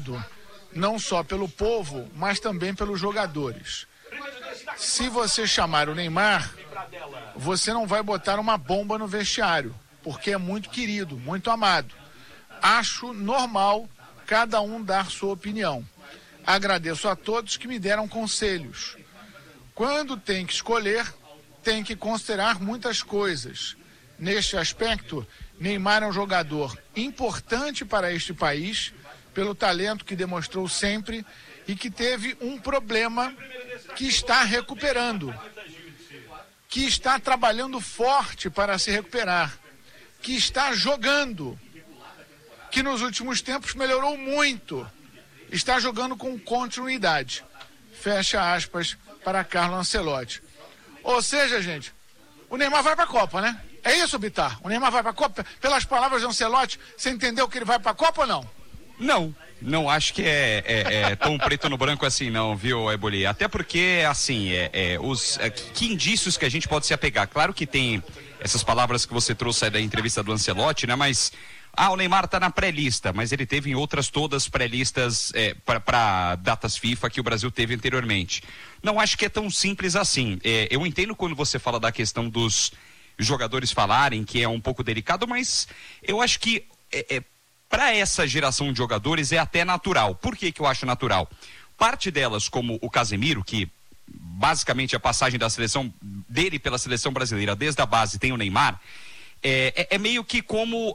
amado não só pelo povo, mas também pelos jogadores. Se você chamar o Neymar, você não vai botar uma bomba no vestiário, porque é muito querido, muito amado. Acho normal cada um dar sua opinião. Agradeço a todos que me deram conselhos. Quando tem que escolher, tem que considerar muitas coisas. Neste aspecto, Neymar é um jogador importante para este país, pelo talento que demonstrou sempre e que teve um problema que está recuperando, que está trabalhando forte para se recuperar, que está jogando, que nos últimos tempos melhorou muito, está jogando com continuidade. Fecha aspas para Carlo Ancelotti. Ou seja, gente, o Neymar vai para a Copa, né? É isso, Bittar? O Neymar vai para a Copa? Pelas palavras de Ancelotti, você entendeu que ele vai para a Copa ou não? Não acho que é tão preto no branco assim não, viu, Eboli? Até porque, assim, que indícios que a gente pode se apegar? Claro que tem essas palavras que você trouxe aí da entrevista do Ancelotti, né? Mas, o Neymar tá na pré-lista, mas ele teve em outras todas pré-listas para datas FIFA que o Brasil teve anteriormente. Não acho que é tão simples assim. Eu entendo quando você fala da questão dos jogadores falarem, que é um pouco delicado, mas eu acho que para essa geração de jogadores é até natural. Por que eu acho natural? Parte delas, como o Casemiro, que basicamente a passagem da seleção dele pela seleção brasileira desde a base tem o Neymar, é meio que como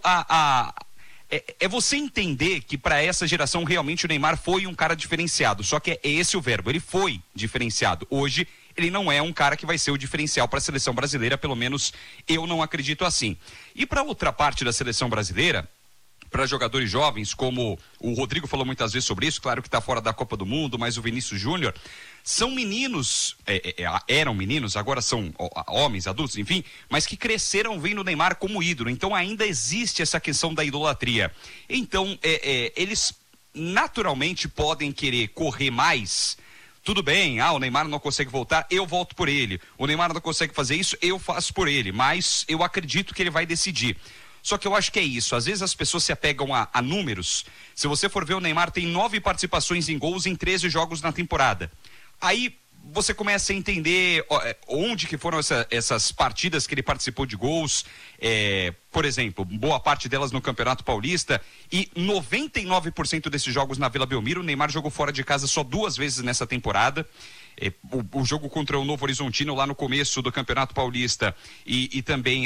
é você entender que para essa geração realmente o Neymar foi um cara diferenciado. Só que é esse o verbo, ele foi diferenciado. Hoje ele não é um cara que vai ser o diferencial para a seleção brasileira, pelo menos eu não acredito assim. E para outra parte da seleção brasileira, para jogadores jovens, como o Rodrigo falou muitas vezes sobre isso, claro que está fora da Copa do Mundo, mas o Vinícius Júnior, são meninos, eram meninos, agora são homens, adultos, enfim, mas que cresceram vendo o Neymar como ídolo, então ainda existe essa questão da idolatria. Então, eles naturalmente podem querer correr mais. Tudo bem, o Neymar não consegue voltar, eu volto por ele. O Neymar não consegue fazer isso, eu faço por ele, mas eu acredito que ele vai decidir. Só que eu acho que é isso, às vezes as pessoas se apegam a números. Se você for ver, o Neymar tem 9 participações em gols em 13 jogos na temporada. Aí você começa a entender onde que foram essas partidas que ele participou de gols. Por exemplo, boa parte delas no Campeonato Paulista, e 99% desses jogos na Vila Belmiro. O Neymar jogou fora de casa só 2 vezes nessa temporada. O jogo contra o Novo Horizontino lá no começo do Campeonato Paulista e também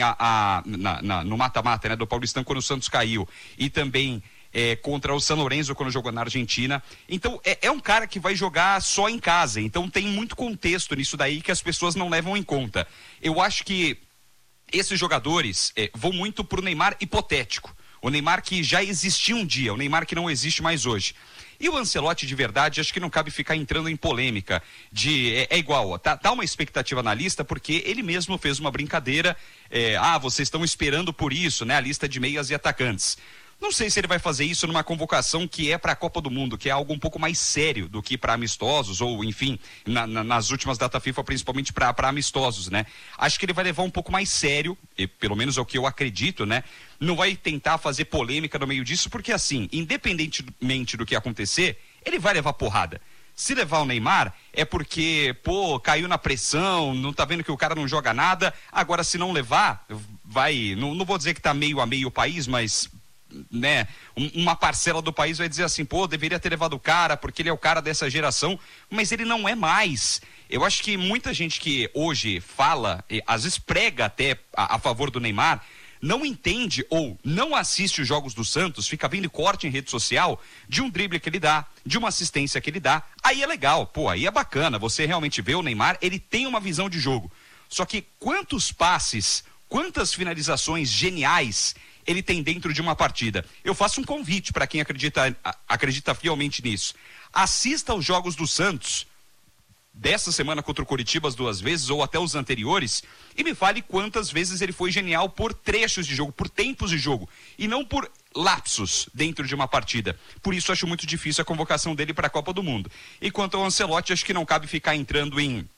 no mata-mata, né, do Paulistão, quando o Santos caiu, e também contra o San Lorenzo quando jogou na Argentina. Então é um cara que vai jogar só em casa, então tem muito contexto nisso daí que as pessoas não levam em conta. Eu acho que esses jogadores vão muito pro Neymar hipotético, o Neymar que já existiu um dia, o Neymar que não existe mais hoje. E o Ancelotti, de verdade, acho que não cabe ficar entrando em polêmica é igual, tá uma expectativa na lista, porque ele mesmo fez uma brincadeira, vocês estão esperando por isso, né, a lista de meias e atacantes. Não sei se ele vai fazer isso numa convocação que é para a Copa do Mundo, que é algo um pouco mais sério do que para amistosos, ou enfim, nas últimas data FIFA, principalmente para amistosos, né? Acho que ele vai levar um pouco mais sério, pelo menos é o que eu acredito, né? Não vai tentar fazer polêmica no meio disso, porque assim, independentemente do que acontecer, ele vai levar porrada. Se levar o Neymar, é porque, caiu na pressão, não tá vendo que o cara não joga nada. Agora, se não levar, não vou dizer que tá meio a meio o país, mas, né, uma parcela do país vai dizer assim, deveria ter levado o cara, porque ele é o cara dessa geração, mas ele não é mais. Eu acho que muita gente que hoje fala, às vezes prega até a favor do Neymar, não entende ou não assiste os jogos do Santos, fica vendo corte em rede social de um drible que ele dá, de uma assistência que ele dá. Aí é legal, aí é bacana, você realmente vê o Neymar, ele tem uma visão de jogo. Só que quantos passes, quantas finalizações geniais ele tem dentro de uma partida? Eu faço um convite para quem acredita fielmente nisso. Assista os jogos do Santos dessa semana contra o Coritiba as 2 vezes, ou até os anteriores, e me fale quantas vezes ele foi genial por trechos de jogo, por tempos de jogo, e não por lapsos dentro de uma partida. Por isso acho muito difícil a convocação dele para a Copa do Mundo. E quanto ao Ancelotti, acho que não cabe ficar entrando em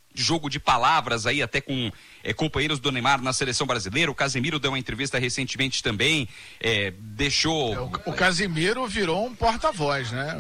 jogo de palavras aí até com companheiros do Neymar na seleção brasileira. O Casemiro deu uma entrevista recentemente também, deixou... O Casemiro virou um porta-voz, né?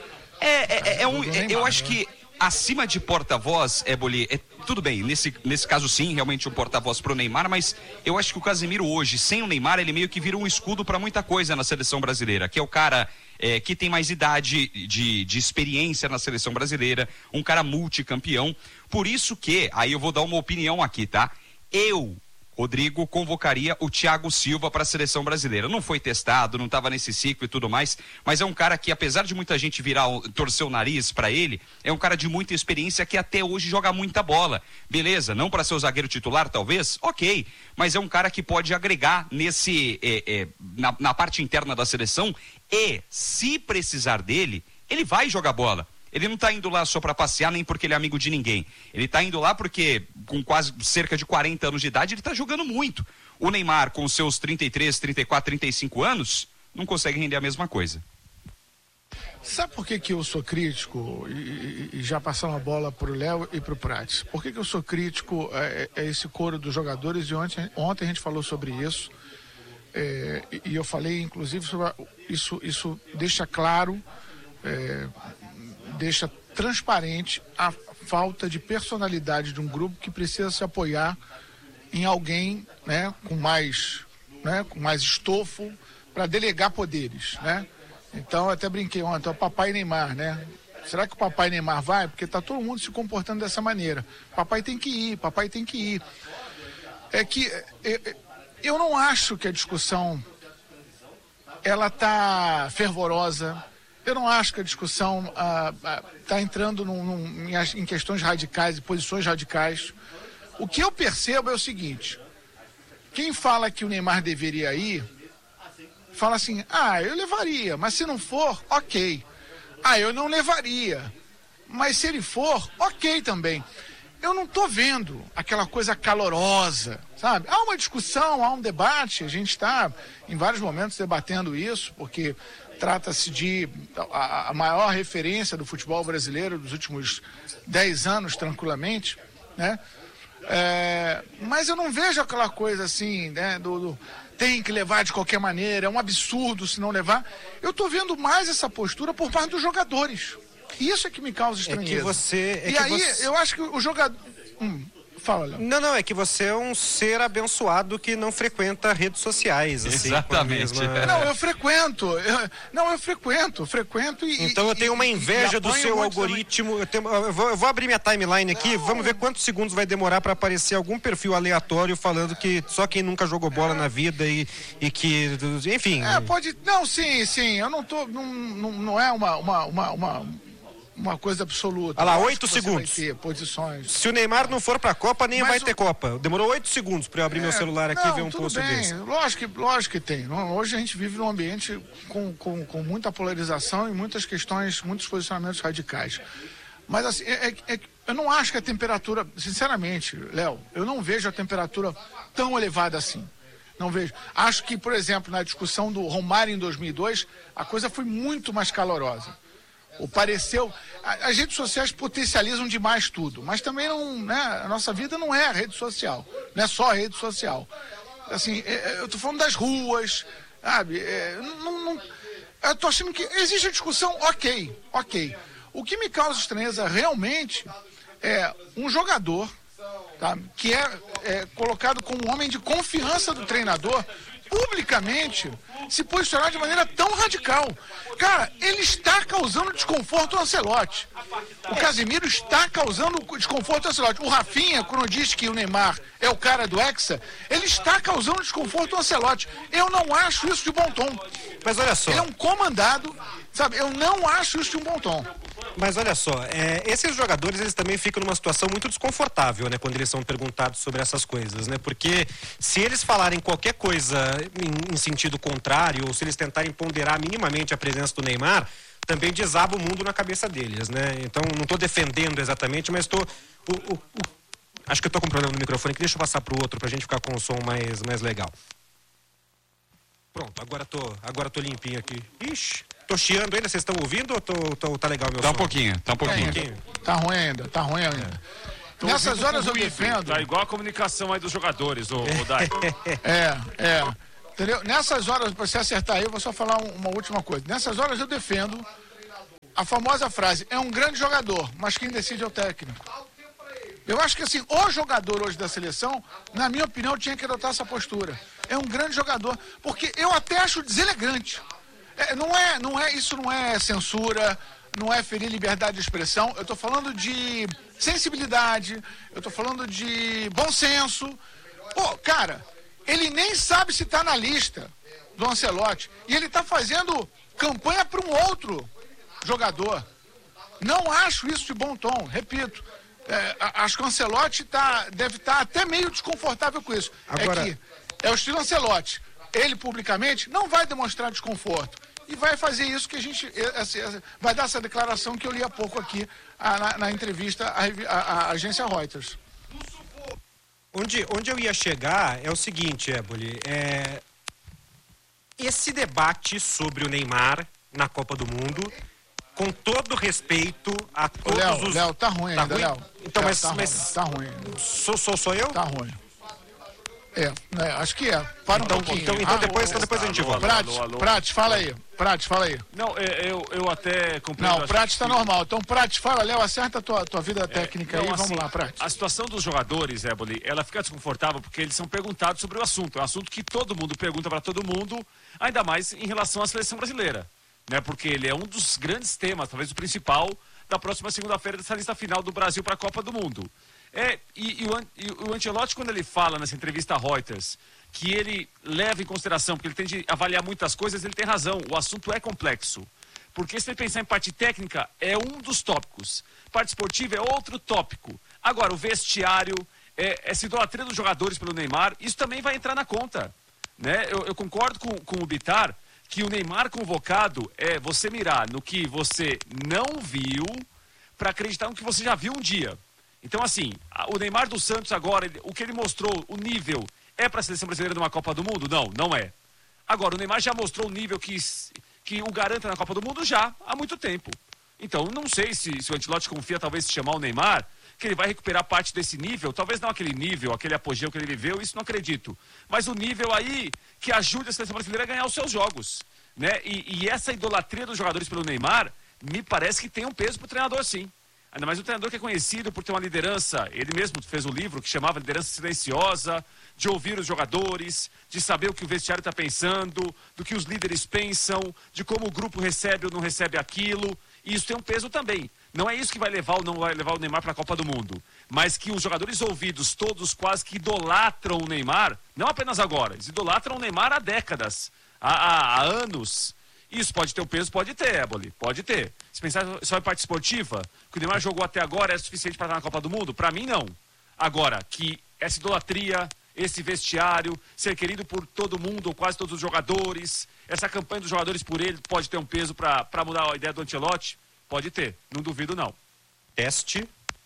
Eu acho que acima de porta-voz, Eboli, tudo bem, nesse caso sim, realmente um porta-voz pro Neymar, mas eu acho que o Casemiro hoje, sem o Neymar, ele meio que vira um escudo para muita coisa na seleção brasileira, que é o cara que tem mais idade de experiência na seleção brasileira, um cara multicampeão. Por isso que, aí eu vou dar uma opinião aqui, tá? Rodrigo, convocaria o Thiago Silva para a seleção brasileira. Não foi testado, não estava nesse ciclo e tudo mais, mas é um cara que, apesar de muita gente torcer o nariz para ele, é um cara de muita experiência que até hoje joga muita bola. Beleza, não para ser o zagueiro titular, talvez? Ok, mas é um cara que pode agregar na parte interna da seleção e, se precisar dele, ele vai jogar bola. Ele não está indo lá só para passear, nem porque ele é amigo de ninguém. Ele está indo lá porque, com quase cerca de 40 anos de idade, ele está jogando muito. O Neymar, com seus 33, 34, 35 anos, não consegue render a mesma coisa. Sabe por que eu sou crítico, e já passando a bola para o Léo e para o Prates? Por que eu sou crítico a esse coro dos jogadores? E ontem a gente falou sobre isso, e eu falei, inclusive, sobre isso deixa claro... deixa transparente a falta de personalidade de um grupo que precisa se apoiar em alguém, né, com mais estofo para delegar poderes, né? Então eu até brinquei ontem, o papai Neymar, né? Será que o papai Neymar vai? Porque tá todo mundo se comportando dessa maneira. Papai tem que ir. É que eu não acho que a discussão ela tá fervorosa. Eu não acho que a discussão está entrando em questões radicais e posições radicais. O que eu percebo é o seguinte: quem fala que o Neymar deveria ir, fala assim, eu levaria, mas se não for, ok. Eu não levaria, mas se ele for, ok também. Eu não estou vendo aquela coisa calorosa, sabe? Há uma discussão, há um debate, a gente está em vários momentos debatendo isso, porque... trata-se de a maior referência do futebol brasileiro dos últimos 10 anos, tranquilamente, né? Mas eu não vejo aquela coisa assim, né? Tem que levar de qualquer maneira, é um absurdo se não levar. Eu estou vendo mais essa postura por parte dos jogadores. Isso é que me causa estranheza. Eu acho que o jogador... Fala, Léo. Não, é que você é um ser abençoado que não frequenta redes sociais. Assim, exatamente. Não, eu frequento. E... Então eu tenho uma inveja do seu algoritmo. Eu vou abrir minha timeline aqui, vamos ver quantos segundos vai demorar para aparecer algum perfil aleatório falando que só quem nunca jogou bola na vida e que... Enfim. Pode... Não, sim. Eu não tô... Não é uma coisa absoluta. Olha lá, 8 segundos. Vai ter posições. Se o Neymar não for pra Copa, nem vai ter Copa. Demorou 8 segundos pra eu abrir meu celular aqui e ver um post desse. Lógico que tem. Hoje a gente vive num ambiente com muita polarização e muitas questões, muitos posicionamentos radicais. Mas assim, eu não acho que a temperatura, sinceramente, Léo, eu não vejo a temperatura tão elevada assim. Não vejo. Acho que, por exemplo, na discussão do Romário em 2002, a coisa foi muito mais calorosa. As redes sociais potencializam demais tudo, mas também não, né, a nossa vida não é a rede social, não é só a rede social. Assim, eu tô falando das ruas, sabe? Eu tô achando que existe a discussão, ok. O que me causa estranheza realmente é um jogador, tá, que é colocado como um homem de confiança do treinador, publicamente se posicionar de maneira tão radical. Cara, ele está causando desconforto ao Ancelotti. O Casemiro está causando desconforto ao Ancelotti. O Rafinha, quando diz que o Neymar é o cara do Hexa, ele está causando desconforto ao Ancelotti. Eu não acho isso de bom tom. Mas olha só. Ele é um comandado, sabe? Eu não acho isso de um bom tom. Mas olha só, esses jogadores, eles também ficam numa situação muito desconfortável, né, quando eles são perguntados sobre essas coisas, né, porque se eles falarem qualquer coisa em sentido contrário, ou se eles tentarem ponderar minimamente a presença do Neymar, também desaba o mundo na cabeça deles, né, então não estou defendendo exatamente, mas estou... Acho que eu estou com um problema no microfone aqui, deixa eu passar para o outro, para a gente ficar com um som mais legal. Pronto, agora tô limpinho aqui. Ixi, tô chiando ainda, vocês estão ouvindo ou tá legal meu som? Tá um pouquinho. Tá ruim ainda. Nessas horas eu defendo. Tá igual a comunicação aí dos jogadores, o Dai. Entendeu? Nessas horas, para você acertar aí, eu vou só falar uma última coisa. Nessas horas eu defendo a famosa frase: é um grande jogador, mas quem decide é o técnico. Eu acho que assim, o jogador hoje da seleção, na minha opinião, tinha que adotar essa postura. É um grande jogador, porque eu até acho deselegante. Isso não é censura, não é ferir liberdade de expressão. Eu estou falando de sensibilidade, eu estou falando de bom senso. Pô, cara, ele nem sabe se está na lista do Ancelotti e ele está fazendo campanha para um outro jogador. Não acho isso de bom tom, repito. Acho que o Ancelotti deve estar até meio desconfortável com isso. Agora... É o estilo Ancelotti. Ele, publicamente, não vai demonstrar desconforto. E vai fazer isso que a gente... vai dar essa declaração que eu li há pouco aqui na entrevista à agência Reuters. Onde eu ia chegar é o seguinte, Éboli. Esse debate sobre o Neymar na Copa do Mundo, com todo respeito a todos os... Léo, tá ruim ainda, Léo. Então, Léo, mas tá ruim. Sou eu? Tá ruim. Acho que é. Para um pouquinho. Então depois a gente volta. Prati, fala aí. Não, eu até compreendo. Não, Prati tá normal. Então, Prati, fala, Léo, acerta a tua vida técnica aí. Vamos lá, Prati. A situação dos jogadores, Éboli, ela fica desconfortável porque eles são perguntados sobre o assunto. É um assunto que todo mundo pergunta para todo mundo, ainda mais em relação à seleção brasileira. Né? Porque ele é um dos grandes temas, talvez o principal, da próxima segunda-feira dessa lista final do Brasil para a Copa do Mundo. E o Ancelotti, quando ele fala nessa entrevista à Reuters que ele leva em consideração, porque ele tem de avaliar muitas coisas, ele tem razão, o assunto é complexo. Porque se ele pensar em parte técnica, é um dos tópicos. Parte esportiva é outro tópico. Agora, o vestiário, essa idolatria dos jogadores pelo Neymar, isso também vai entrar na conta. Né? Eu concordo com o Bittar que o Neymar convocado é você mirar no que você não viu para acreditar no que você já viu um dia. Então, assim, o Neymar dos Santos agora, o que ele mostrou, o nível, é para a seleção brasileira numa Copa do Mundo? Não é. Agora, o Neymar já mostrou o nível que o garanta na Copa do Mundo já há muito tempo. Então, não sei se o Ancelotti confia, talvez, se chamar o Neymar, que ele vai recuperar parte desse nível, talvez não aquele nível, aquele apogeu que ele viveu, isso não acredito. Mas o nível aí que ajude a seleção brasileira a ganhar os seus jogos. Né? E essa idolatria dos jogadores pelo Neymar, me parece que tem um peso para o treinador, sim. Ainda mais um treinador que é conhecido por ter uma liderança, ele mesmo fez um livro que chamava Liderança Silenciosa, de ouvir os jogadores, de saber o que o vestiário está pensando, do que os líderes pensam, de como o grupo recebe ou não recebe aquilo, e isso tem um peso também. Não é isso que vai levar ou não vai levar o Neymar para a Copa do Mundo, mas que os jogadores ouvidos, todos quase que idolatram o Neymar, não apenas agora, eles idolatram o Neymar há décadas, há anos. Isso pode ter um peso? Pode ter, Éboli, pode ter. Se pensar só em parte esportiva, que o Neymar jogou até agora é suficiente para estar na Copa do Mundo? Para mim, não. Agora, que essa idolatria, esse vestiário, ser querido por todo mundo, ou quase todos os jogadores, essa campanha dos jogadores por ele pode ter um peso para mudar a ideia do Ancelotti? Pode ter, não duvido não. Teste.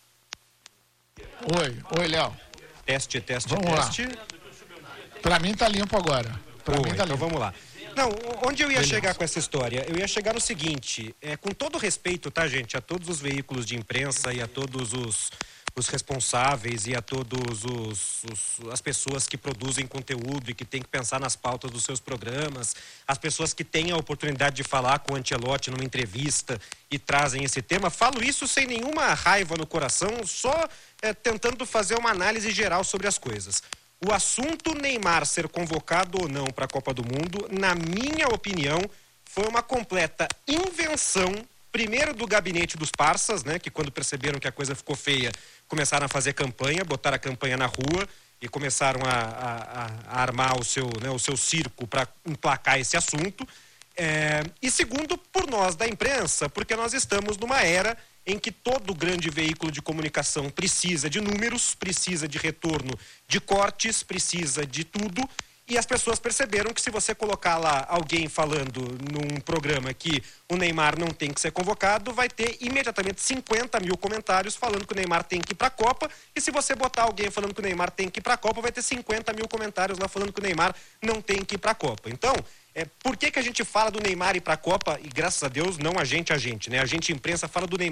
Oi, Léo. Teste. Vamos lá. Para mim tá limpo agora. Então vamos lá. Não, onde eu ia chegar com essa história? Eu ia chegar no seguinte, com todo respeito, tá, gente, a todos os veículos de imprensa e a todos os responsáveis e a todos as pessoas que produzem conteúdo e que têm que pensar nas pautas dos seus programas, as pessoas que têm a oportunidade de falar com o Ancelotti numa entrevista e trazem esse tema, falo isso sem nenhuma raiva no coração, só tentando fazer uma análise geral sobre as coisas. O assunto Neymar ser convocado ou não para a Copa do Mundo, na minha opinião, foi uma completa invenção, primeiro do gabinete dos parças, né, que quando perceberam que a coisa ficou feia, começaram a fazer campanha, botaram a campanha na rua e começaram a armar o seu circo para emplacar esse assunto. E segundo, por nós da imprensa, porque nós estamos numa era em que todo grande veículo de comunicação precisa de números, precisa de retorno de cortes, precisa de tudo, e as pessoas perceberam que se você colocar lá alguém falando num programa que o Neymar não tem que ser convocado, vai ter imediatamente 50 mil comentários falando que o Neymar tem que ir para a Copa, e se você botar alguém falando que o Neymar tem que ir para a Copa, vai ter 50 mil comentários lá falando que o Neymar não tem que ir para a Copa. Então, por que a gente fala do Neymar ir para a Copa, e graças a Deus não a gente, né? A gente, imprensa, fala do Neymar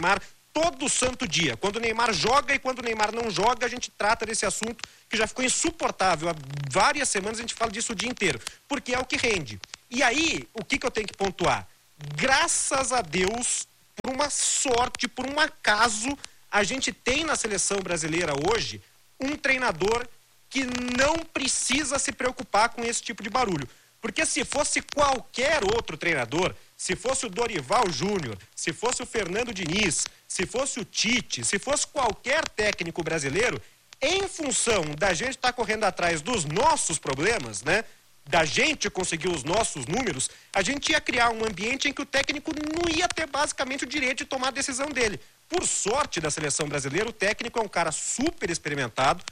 todo santo dia. Quando o Neymar joga e quando o Neymar não joga, a gente trata desse assunto que já ficou insuportável. Há várias semanas a gente fala disso o dia inteiro, porque é o que rende. E aí, o que eu tenho que pontuar? Graças a Deus, por uma sorte, por um acaso, a gente tem na seleção brasileira hoje um treinador que não precisa se preocupar com esse tipo de barulho. Porque se fosse qualquer outro treinador, se fosse o Dorival Júnior, se fosse o Fernando Diniz, se fosse o Tite, se fosse qualquer técnico brasileiro, em função da gente estar correndo atrás dos nossos problemas, né? Da gente conseguir os nossos números, a gente ia criar um ambiente em que o técnico não ia ter basicamente o direito de tomar a decisão dele. Por sorte da seleção brasileira, o técnico é um cara super experimentado,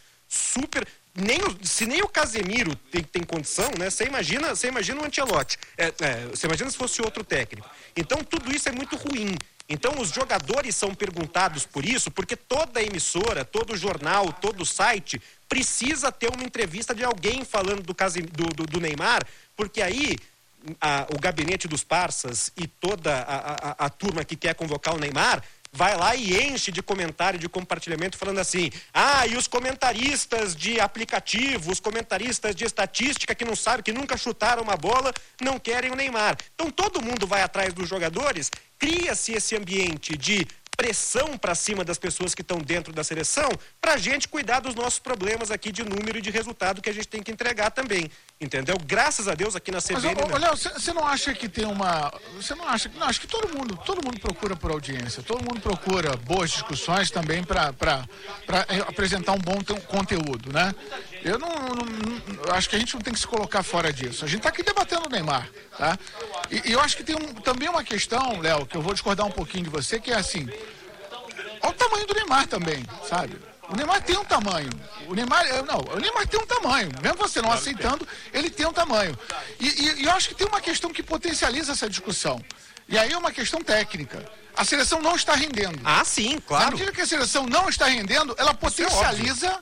se nem o Casemiro tem condição, né? Você imagina o Ancelotti. Você imagina se fosse outro técnico. Então tudo isso é muito ruim. Então os jogadores são perguntados por isso, porque toda emissora, todo jornal, todo site precisa ter uma entrevista de alguém falando do Neymar, porque aí o gabinete dos parças e toda a turma que quer convocar o Neymar vai lá e enche de comentário, de compartilhamento, falando assim, e os comentaristas de aplicativo, os comentaristas de estatística que não sabem, que nunca chutaram uma bola, não querem o Neymar. Então todo mundo vai atrás dos jogadores, cria-se esse ambiente de pressão para cima das pessoas que estão dentro da seleção, para a gente cuidar dos nossos problemas aqui de número e de resultado que a gente tem que entregar também, entendeu? Graças a Deus aqui na CBN... Mas, Léo, você não acha que tem uma... Você não acha... Não, acho que todo mundo procura por audiência, todo mundo procura boas discussões também para apresentar um bom conteúdo, né? Eu não acho que a gente não tem que se colocar fora disso. A gente está aqui debatendo o Neymar, tá? E eu acho que tem também uma questão, Léo, que eu vou discordar um pouquinho de você, que é assim, olha o tamanho do Neymar também, sabe? O Neymar tem um tamanho. O Neymar tem um tamanho. Mesmo você não aceitando, ele tem um tamanho. E eu acho que tem uma questão que potencializa essa discussão. E aí é uma questão técnica. A seleção não está rendendo. Sim, claro. Na medida que a seleção não está rendendo, ela potencializa...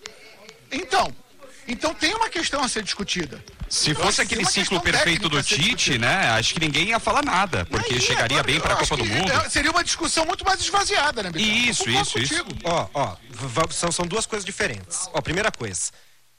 Então tem uma questão a ser discutida. Se fosse aquele ciclo perfeito do Tite, né? Acho que ninguém ia falar nada, porque chegaria bem para a Copa do Mundo. Seria uma discussão muito mais esvaziada, né, Bicão? Isso. São duas coisas diferentes. Primeira coisa,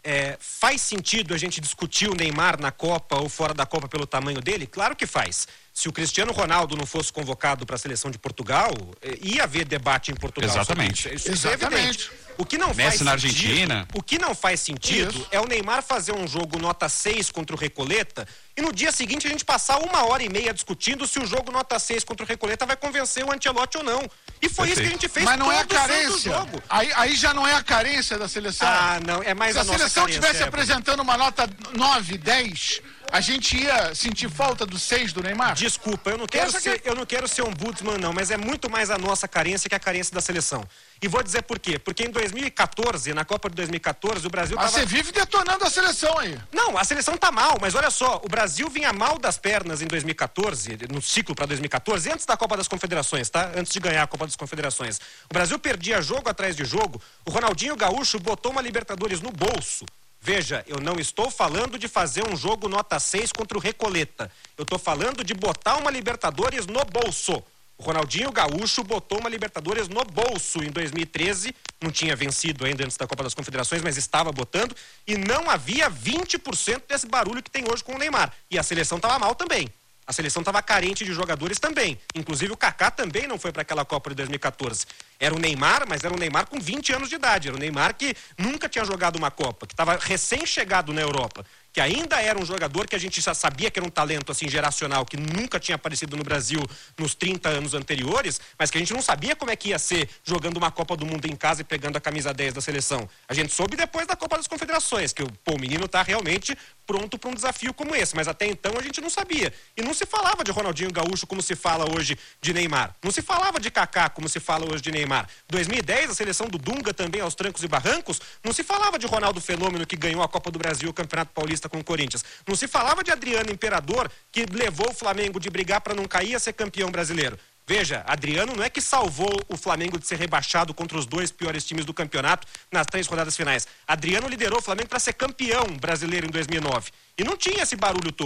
faz sentido a gente discutir o Neymar na Copa ou fora da Copa pelo tamanho dele? Claro que faz. Se o Cristiano Ronaldo não fosse convocado para a seleção de Portugal, ia haver debate em Portugal. Exatamente. Isso é evidente. O que não Messi na Argentina. O que não faz sentido é o Neymar fazer um jogo nota 6 contra o Recoleta e no dia seguinte a gente passar 1h30 discutindo se o jogo nota 6 contra o Recoleta vai convencer o Ancelotti ou não. E foi isso que a gente fez. Mas não é a carência. Aí já não é a carência da seleção. Não, é mais a nossa carência. Se a seleção estivesse apresentando uma nota 9, 10... a gente ia sentir falta do 6 do Neymar? Desculpa, eu não quero ser um ombudsman não, mas é muito mais a nossa carência que a carência da seleção. E vou dizer por quê. Porque em 2014, na Copa de 2014, o Brasil você vive detonando a seleção aí. Não, a seleção tá mal, mas olha só, o Brasil vinha mal das pernas em 2014, no ciclo para 2014, antes da Copa das Confederações, tá? Antes de ganhar a Copa das Confederações. O Brasil perdia jogo atrás de jogo, o Ronaldinho Gaúcho botou uma Libertadores no bolso. Veja, eu não estou falando de fazer um jogo nota 6 contra o Recoleta. Eu estou falando de botar uma Libertadores no bolso. O Ronaldinho Gaúcho botou uma Libertadores no bolso em 2013. Não tinha vencido ainda antes da Copa das Confederações, mas estava botando. E não havia 20% desse barulho que tem hoje com o Neymar. E a seleção estava mal também. A seleção estava carente de jogadores também. Inclusive o Kaká também não foi para aquela Copa de 2014. Era o Neymar, mas era um Neymar com 20 anos de idade. Era um Neymar que nunca tinha jogado uma Copa, que estava recém-chegado na Europa, que ainda era um jogador que a gente já sabia que era um talento assim geracional, que nunca tinha aparecido no Brasil nos 30 anos anteriores, mas que a gente não sabia como é que ia ser jogando uma Copa do Mundo em casa e pegando a camisa 10 da seleção. A gente soube depois da Copa das Confederações, que o menino está realmente pronto para um desafio como esse, mas até então a gente não sabia. E não se falava de Ronaldinho Gaúcho como se fala hoje de Neymar. Não se falava de Kaká como se fala hoje de Neymar. 2010, a seleção do Dunga também aos trancos e barrancos, não se falava de Ronaldo Fenômeno, que ganhou a Copa do Brasil, o Campeonato Paulista com o Corinthians. Não se falava de Adriano Imperador, que levou o Flamengo de brigar para não cair a ser campeão brasileiro. Veja, Adriano não é que salvou o Flamengo de ser rebaixado contra os 2 piores times do campeonato nas 3 rodadas finais. Adriano liderou o Flamengo para ser campeão brasileiro em 2009. E não tinha esse barulho todo.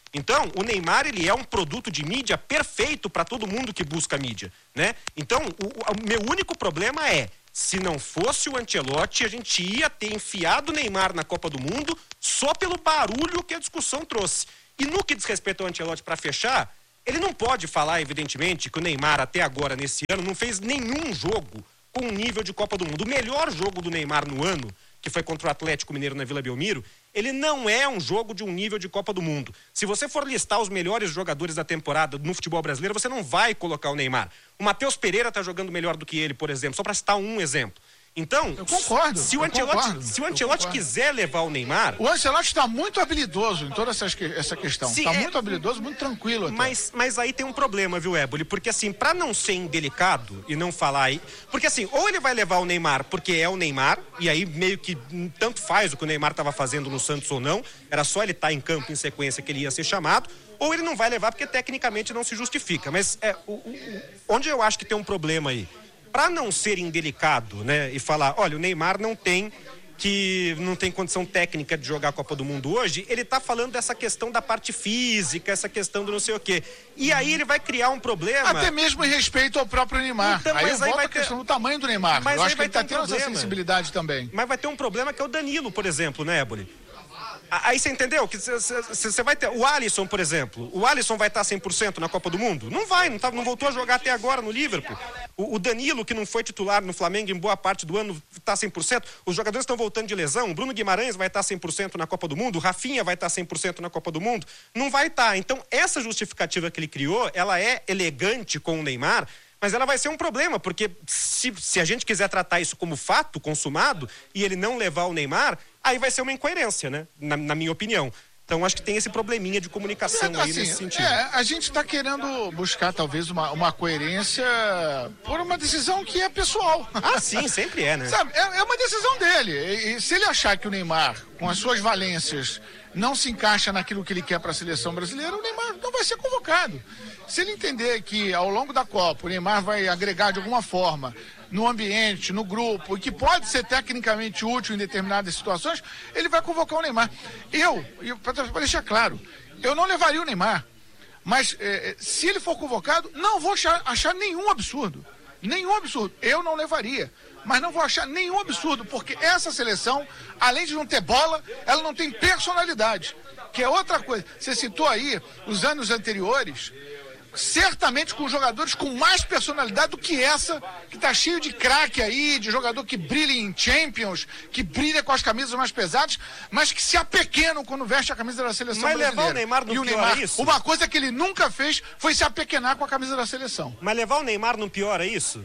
Então, o Neymar, ele é um produto de mídia perfeito para todo mundo que busca mídia, né? Então, o meu único problema é, se não fosse o Ancelotti, a gente ia ter enfiado o Neymar na Copa do Mundo só pelo barulho que a discussão trouxe. E no que diz respeito ao Ancelotti, para fechar, ele não pode falar, evidentemente, que o Neymar até agora, nesse ano, não fez nenhum jogo com um nível de Copa do Mundo. O melhor jogo do Neymar no ano, que foi contra o Atlético Mineiro na Vila Belmiro, ele não é um jogo de um nível de Copa do Mundo. Se você for listar os melhores jogadores da temporada no futebol brasileiro, você não vai colocar o Neymar. O Matheus Pereira está jogando melhor do que ele, por exemplo, só para citar um exemplo. Então, eu concordo. Se o Ancelotti quiser levar o Neymar... O Ancelotti está muito habilidoso em toda essa questão. Está muito habilidoso, muito tranquilo até. Mas aí tem um problema, viu, Éboli? Porque assim, para não ser indelicado e não falar aí... Porque assim, ou ele vai levar o Neymar porque é o Neymar, e aí meio que tanto faz o que o Neymar estava fazendo no Santos ou não, era só ele estar em campo em sequência que ele ia ser chamado, ou ele não vai levar porque tecnicamente não se justifica. Mas onde eu acho que tem um problema aí? Para não ser indelicado, né, e falar, olha, o Neymar não tem condição técnica de jogar a Copa do Mundo hoje, ele tá falando dessa questão da parte física, essa questão do não sei o quê. E aí ele vai criar um problema... Até mesmo em respeito ao próprio Neymar. Então, aí volta a questão do tamanho do Neymar. Mas eu acho que vai ele tá ter um tendo essa sensibilidade também. Mas vai ter um problema que é o Danilo, por exemplo, né, Éboli? Aí você entendeu? Que você vai ter. O Alisson, por exemplo. O Alisson vai estar 100% na Copa do Mundo? Não vai, não voltou a jogar até agora no Liverpool. O Danilo, que não foi titular no Flamengo em boa parte do ano, está 100%. Os jogadores estão voltando de lesão. O Bruno Guimarães vai estar 100% na Copa do Mundo. O Rafinha vai estar 100% na Copa do Mundo. Não vai estar. Então, essa justificativa que ele criou, ela é elegante com o Neymar, mas ela vai ser um problema, porque se a gente quiser tratar isso como fato consumado e ele não levar o Neymar, aí vai ser uma incoerência, né? Na minha opinião. Então, acho que tem esse probleminha de comunicação aí nesse sentido. A gente está querendo buscar, talvez, uma coerência por uma decisão que é pessoal. Ah, sim, sempre é, né? Sabe, é uma decisão dele. E se ele achar que o Neymar, com as suas valências, não se encaixa naquilo que ele quer para a seleção brasileira, o Neymar não vai ser convocado. Se ele entender que, ao longo da Copa, o Neymar vai agregar de alguma forma no ambiente, no grupo, e que pode ser tecnicamente útil em determinadas situações, ele vai convocar o Neymar. Para deixar claro, eu não levaria o Neymar, mas se ele for convocado, não vou achar nenhum absurdo. Nenhum absurdo. Eu não levaria, mas não vou achar nenhum absurdo, porque essa seleção, além de não ter bola, ela não tem personalidade, que é outra coisa. Você citou aí os anos anteriores, certamente com jogadores com mais personalidade do que essa, que tá cheio de craque aí, de jogador que brilha em Champions, que brilha com as camisas mais pesadas, mas que se apequenam quando veste a camisa da seleção brasileira. Mas levar o Neymar no pior é isso? Uma coisa que ele nunca fez foi se apequenar com a camisa da seleção. Mas levar o Neymar no pior é isso?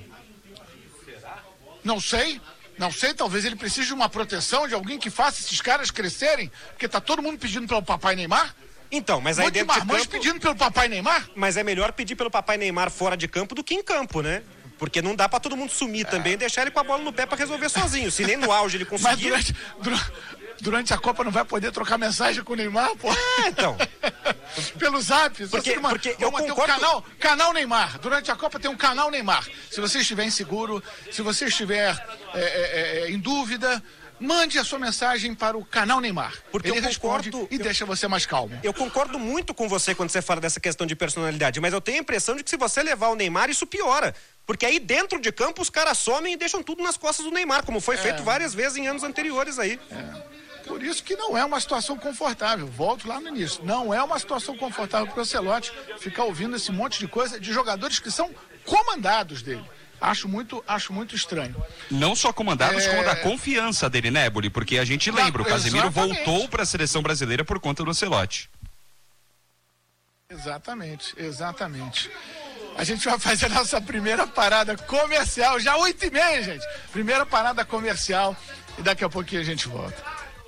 Não sei, talvez ele precise de uma proteção, de alguém que faça esses caras crescerem, porque tá todo mundo pedindo pelo papai Neymar. Então, mas aí dentro de campo... pedindo pelo papai Neymar? Mas é melhor pedir pelo papai Neymar fora de campo do que em campo, né? Porque não dá pra todo mundo sumir também e deixar ele com a bola no pé pra resolver sozinho. Se nem no auge ele conseguir... Mas durante a Copa não vai poder trocar mensagem com o Neymar, pô? Então... Pelo Zap. Porque eu concordo... Ter um canal Neymar. Durante a Copa tem um canal Neymar. Se você estiver inseguro, se você estiver em dúvida... Mande a sua mensagem para o canal Neymar. Porque ele responde e deixa você mais calmo. Eu concordo muito com você quando você fala dessa questão de personalidade, mas eu tenho a impressão de que se você levar o Neymar, isso piora. Porque aí dentro de campo os caras somem e deixam tudo nas costas do Neymar, como foi feito várias vezes em anos anteriores aí. Por isso que não é uma situação confortável. Volto lá no início. Não é uma situação confortável para o Ancelotti ficar ouvindo esse monte de coisa de jogadores que são comandados dele. Acho muito estranho. Não só comandados, como da confiança dele, né, Éboli? Porque a gente lembra, o Casemiro voltou para a seleção brasileira por conta do Ancelotti. Exatamente. A gente vai fazer a nossa primeira parada comercial, já 8h30, gente. Primeira parada comercial e daqui a pouquinho a gente volta.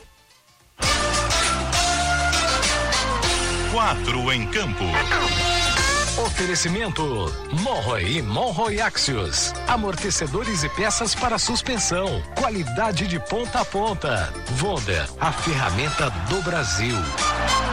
4 em campo. Oferecimento Monroe e Monroe Axios. Amortecedores e peças para suspensão. Qualidade de ponta a ponta. Wonder, a ferramenta do Brasil.